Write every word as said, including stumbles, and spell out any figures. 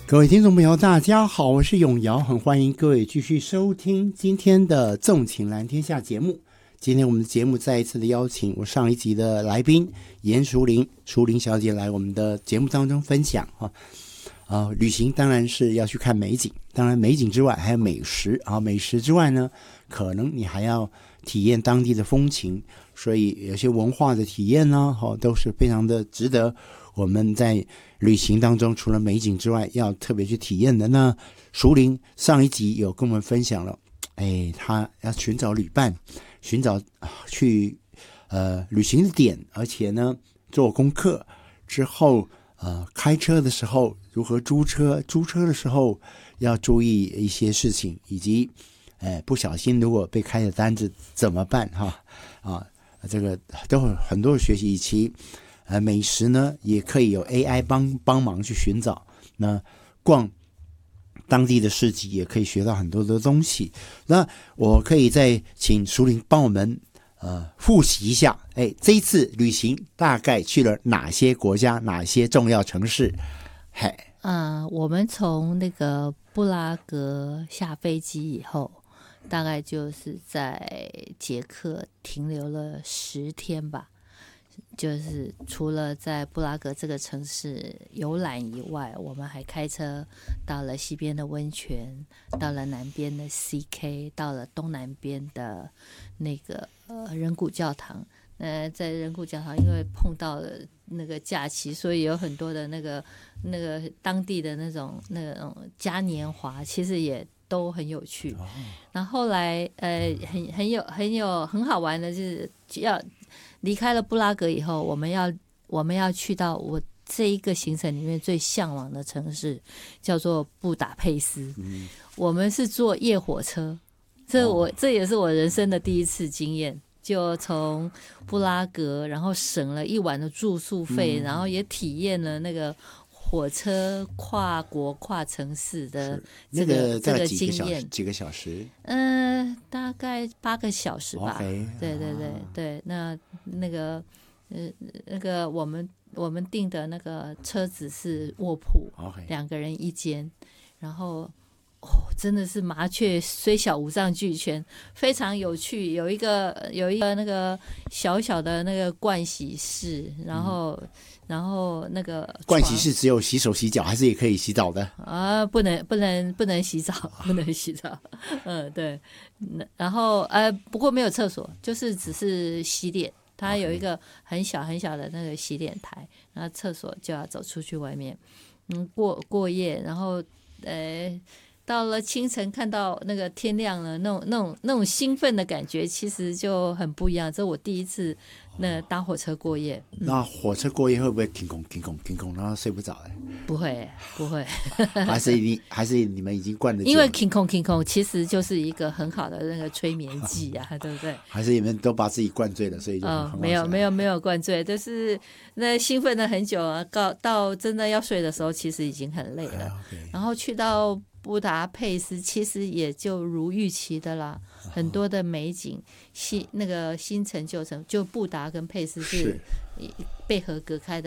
各位听众朋友大家好，我是永尧，很欢迎各位继续收听今天的纵情蓝天下节目。今天我们的节目再一次的邀请我上一集的来宾严淑玲淑玲小姐来我们的节目当中分享啊。呃，旅行当然是要去看美景，当然美景之外还有美食啊，美食之外呢，可能你还要体验当地的风情，所以有些文化的体验呢，哦，都是非常的值得我们在旅行当中除了美景之外要特别去体验的呢。淑玲上一集有跟我们分享了，哎，他要寻找旅伴，寻找去呃旅行的点，而且呢做功课之后，呃开车的时候如何租车，租车的时候要注意一些事情，以及呃不小心如果被开的单子怎么办哈啊，这个都有很多的学习，以及呃美食呢也可以有 A I 帮帮忙去寻找，那逛当地的市集也可以学到很多的东西。那我可以再请淑玲帮我们呃复习一下，哎，这一次旅行大概去了哪些国家，哪些重要城市？嘿， 嗯、呃，我们从那个布拉格下飞机以后，大概就是在捷克停留了十天吧。就是除了在布拉格这个城市游览以外，我们还开车到了西边的温泉，到了南边的 C K， 到了东南边的那个呃人骨教堂。呃，在人骨教堂，因为碰到了那个假期，所以有很多的那个那个当地的那种那种嘉年华，其实也都很有趣。然后后来呃很很有很有很好玩的，就是要离开了布拉格以后，我们要我们要去到我这一个行程里面最向往的城市，叫做布达佩斯。嗯、我们是坐夜火车，这我、哦、这也是我人生的第一次经验。就从布拉格，然后省了一晚的住宿费，嗯、然后也体验了那个火车跨国跨城市的这个、那个、这个经验。 几个小时？ 嗯、呃，大概八个小时吧。 Okay, 对对对对，啊、那那个呃那个我们我们订的那个车子是卧铺， okay. 两个人一间，然后。哦，真的是麻雀虽小五脏俱全，非常有趣。有一个有一个那个小小的那个盥洗室，然后、嗯、然后那个盥洗室只有洗手洗脚，还是也可以洗澡的啊？不能不能不能洗澡，不能洗澡。嗯，对。然后呃，不过没有厕所，就是只是洗脸。它有一个很小很小的那个洗脸台，然后厕所就要走出去外面，嗯，过过夜，然后呃。到了清晨看到那个天亮了，那种那种那种兴奋的感觉其实就很不一样。这是我第一次那搭火车过夜。 嗯、那火车过夜会不会停空停空停空，然后睡不着？ 不会不会， 还是你还是你们已经惯了？ 因为停空停空其实就是一个很好的那个催眠剂啊，对不对？ 还是你们都把自己灌醉了，所以就很哦，没有没有没有灌醉，就是那兴奋了很久啊，到到真的要睡的时候，其实已经很累了。哎 okay. 然后去到布达佩斯其实也就如预期的啦，很多的美景，新那个新城旧城，就布达跟佩斯是被河隔开的。